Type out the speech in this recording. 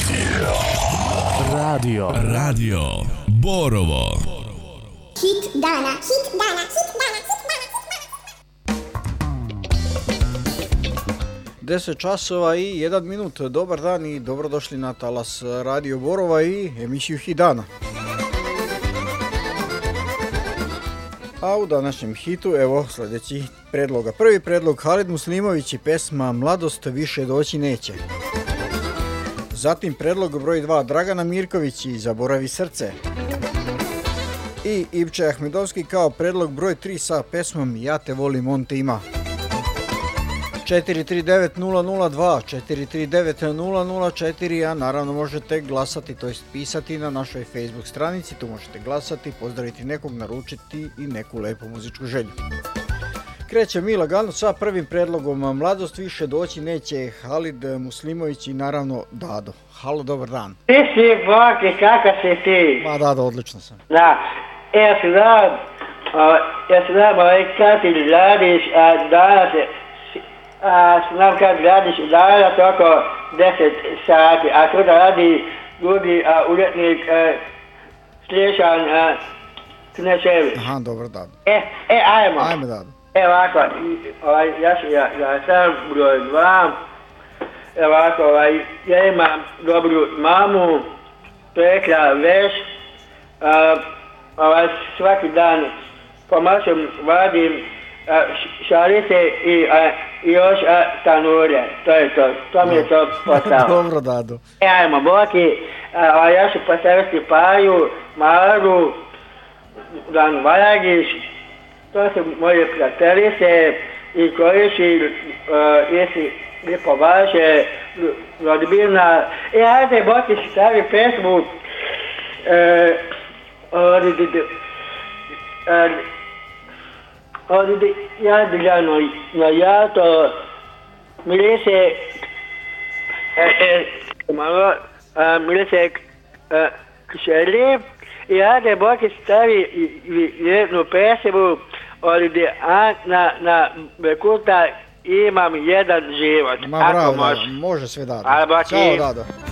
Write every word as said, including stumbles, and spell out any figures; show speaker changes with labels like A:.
A: Radio. Radio Borovo.
B: Hit dana, hit dana, hit dana, hit dana, hit dana.
C: deset časova i jedan minut. Dobar dan i dobrodošli na talas Radio Borova i emisiju Hit dana. A u današnjem hitu, evo sljedeći predloga. Prvi predlog Halid Muslimović i pesma Mladost više doći neće. Zatim predlog broj dva Dragana Mirković i Zaboravi srce. I Ivče Ahmedovski kao predlog broj tri sa pesmom Ja te volim, on te ima. četiri tri devet nula nula dva, četiri tri devet nula nula četiri, a naravno možete glasati, to jest pisati na našoj Facebook stranici, tu možete glasati, pozdraviti nekog, naručiti i neku lepu muzičku želju. Kreće mi lagano sa prvim predlogom Mladost više doći neće, Halid Muslimović i naravno Dado. Halo, dobar dan.
D: Ti si Boki, kakav si ti?
C: Ma Dado, odlično sam.
D: Da, ja se znam, ja se znam, ovaj, kad ti radiš, a danas, a znam kad radiš danas oko deset sati, a kada radi ljudi, a urednik, Slješan, Knešević.
C: Aha, dobro, Dado.
D: E, e, ajmo.
C: Ajme, Dado.
D: Evo ovako, ovaj, ja, ja, ja sam broj dva, evo ovako, ovaj, ja imam dobru mamu, pekla veš, a, ovaj, svaki dan pomašem, vadim a, šalice i, a, i još a, tanure, to je to, to mi je to posao.
C: Dobro, Dado.
D: E, ajmo, Boki, a, a, ja ću postaviti Paju, Maru, Dan Valagiš, to su moje prijateljice i koriši, uh, jesi lijepo vaše, rodbina. I ajde, Boki, stavi pesmu uh, od, od, od Jadljano na jato, mirise, malo, mirise kšeli. I ajde, Boki, stavi jednu pesmu od na, na Bekuta imam jedan život.
C: Ma bravo, može sve, Dado.
D: Hvala, Boki.
C: Ćao, Dado.